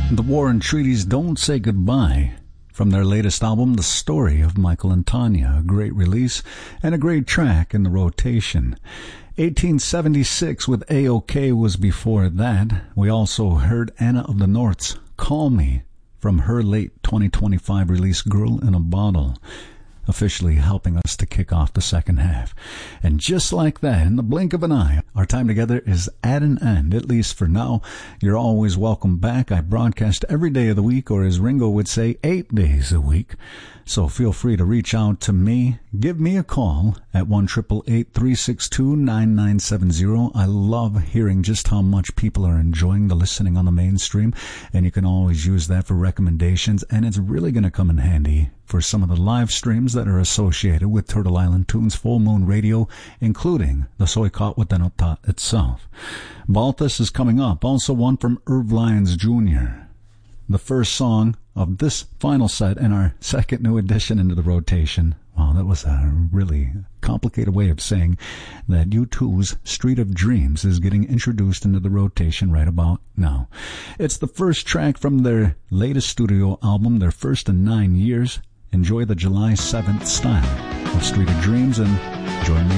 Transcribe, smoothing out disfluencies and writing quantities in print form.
The War and Treaties Don't Say Goodbye, from their latest album, The Story of Michael and Tanya, a great release and a great track in the rotation. 1876 with A-OK was before that. We also heard Anna of the North's Call Me from her late 2025 release Girl in a Bottle, officially helping us to kick off the second half. And just like that, in the blink of an eye, our time together is at an end, at least for now. You're always welcome back. I broadcast every day of the week, or as Ringo would say, 8 days a week. So feel free to reach out to me. Give me a call at 1-888-362-9970. I love hearing just how much people are enjoying the listening on the mainstream, and you can always use that for recommendations, and it's really going to come in handy for some of the live streams that are associated with Turtle Island Tunes Full Moon Radio, including the Soikot Watanota itself. Balthus is coming up, also one from Irv Lyons Jr. The first song of this final set and our second new addition into the rotation. Wow, that was a really complicated way of saying that U2's Street of Dreams is getting introduced into the rotation right about now. It's the first track from their latest studio album, their first in 9 years. Enjoy the July 7th style of Street of Dreams and join me